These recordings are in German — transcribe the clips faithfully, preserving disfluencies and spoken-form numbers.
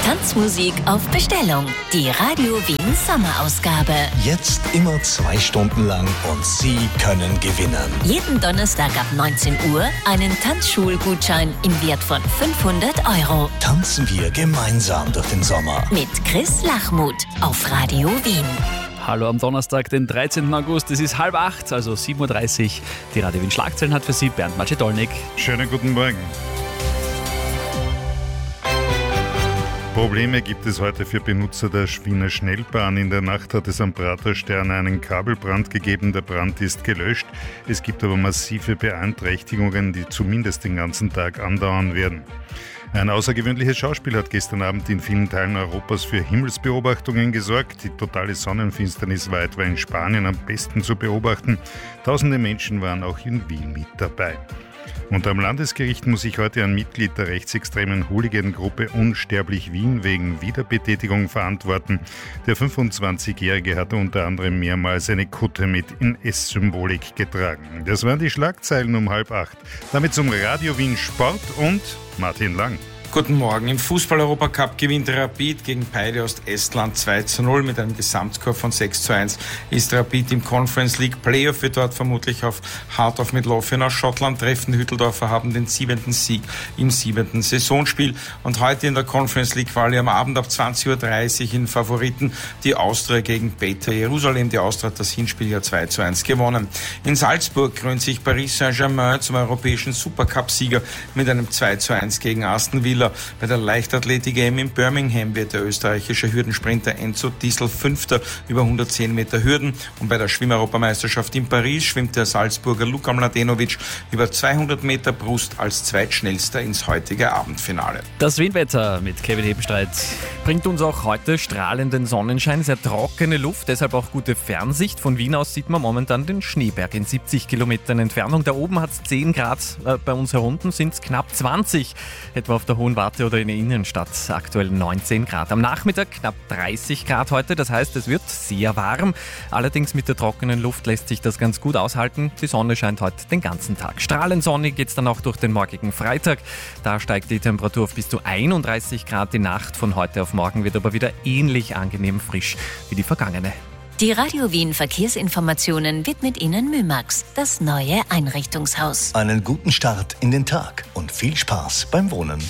Tanzmusik auf Bestellung. Die Radio Wien Sommerausgabe. Jetzt immer zwei Stunden lang und Sie können gewinnen. Jeden Donnerstag ab neunzehn Uhr einen Tanzschulgutschein im Wert von fünfhundert Euro. Tanzen wir gemeinsam durch den Sommer. Mit Chris Lachmuth auf Radio Wien. Hallo am Donnerstag, den dreizehnten August, es ist halb acht, also sieben Uhr dreißig. Die Radio Wien Schlagzeilen hat für Sie Bernd Macedolnik. Schönen guten Morgen. Probleme gibt es heute für Benutzer der Wiener Schnellbahn. In der Nacht hat es am Praterstern einen Kabelbrand gegeben. Der Brand ist gelöscht. Es gibt aber massive Beeinträchtigungen, die zumindest den ganzen Tag andauern werden. Ein außergewöhnliches Schauspiel hat gestern Abend in vielen Teilen Europas für Himmelsbeobachtungen gesorgt. Die totale Sonnenfinsternis war etwa in Spanien am besten zu beobachten. Tausende Menschen waren auch in Wien mit dabei. Und am Landesgericht muss sich heute ein Mitglied der rechtsextremen Hooligan-Gruppe Unsterblich Wien wegen Wiederbetätigung verantworten. Der fünfundzwanzigjährige hatte unter anderem mehrmals eine Kutte mit N S-Symbolik getragen. Das waren die Schlagzeilen um halb acht. Damit zum Radio Wien Sport und Martin Lang. Guten Morgen. Im Fußball-Europacup gewinnt Rapid gegen Peideost Estland zwei zu null. Mit einem Gesamtscore von sechs zu eins ist Rapid im Conference League Playoff, wird dort vermutlich auf Heart of Midlothian aus Schottland treffen. Die Hütteldorfer haben den siebenten Sieg im siebenten Saisonspiel. Und heute in der Conference League Quali am Abend ab zwanzig Uhr dreißig in Favoriten die Austria gegen Beta Jerusalem. Die Austria hat das Hinspiel ja zwei zu eins gewonnen. In Salzburg krönt sich Paris Saint-Germain zum europäischen Supercup-Sieger mit einem zwei zu eins gegen Aston Villa. Bei der Leichtathletik-E M in Birmingham wird der österreichische Hürdensprinter Enzo Diesel Fünfter über hundertzehn Meter Hürden. Und bei der Schwimmeuropameisterschaft in Paris schwimmt der Salzburger Luka Mladenovic über zweihundert Meter Brust als Zweitschnellster ins heutige Abendfinale. Das Wienwetter mit Kevin Hebenstreit bringt uns auch heute strahlenden Sonnenschein, sehr trockene Luft, deshalb auch gute Fernsicht. Von Wien aus sieht man momentan den Schneeberg in siebzig Kilometern Entfernung. Da oben hat es zehn Grad, äh, bei uns herunten sind es knapp zwanzig, etwa auf der Hohen Warte oder in der Innenstadt aktuell neunzehn Grad. Am Nachmittag knapp dreißig Grad heute, das heißt, es wird sehr warm. Allerdings mit der trockenen Luft lässt sich das ganz gut aushalten. Die Sonne scheint heute den ganzen Tag. Strahlend sonnig geht es dann auch durch den morgigen Freitag. Da steigt die Temperatur auf bis zu einunddreißig Grad. Die Nacht von heute auf morgen wird aber wieder ähnlich angenehm frisch wie die vergangene. Die Radio Wien Verkehrsinformationen widmet Ihnen Mymax, das neue Einrichtungshaus. Einen guten Start in den Tag und viel Spaß beim Wohnen.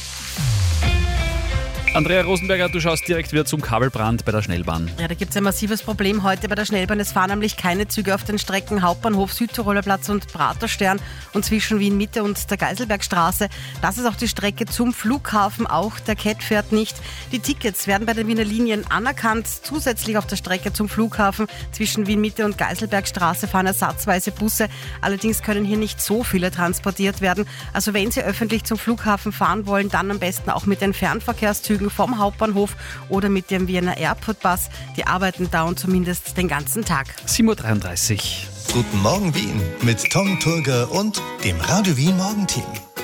Andrea Rosenberger, du schaust direkt wieder zum Kabelbrand bei der Schnellbahn. Ja, da gibt es ein massives Problem heute bei der Schnellbahn. Es fahren nämlich keine Züge auf den Strecken Hauptbahnhof, Südtiroler Platz und Praterstern und zwischen Wien Mitte und der Geiselbergstraße. Das ist auch die Strecke zum Flughafen. Auch der C A T fährt nicht. Die Tickets werden bei den Wiener Linien anerkannt. Zusätzlich auf der Strecke zum Flughafen zwischen Wien Mitte und Geiselbergstraße fahren ersatzweise Busse. Allerdings können hier nicht so viele transportiert werden. Also wenn Sie öffentlich zum Flughafen fahren wollen, dann am besten auch mit den Fernverkehrszügen vom Hauptbahnhof oder mit dem Wiener Airport Bus. Die arbeiten dauern zumindest den ganzen Tag. sieben Uhr dreiunddreißig. Guten Morgen Wien mit Tom Turger und dem Radio Wien Morgenteam.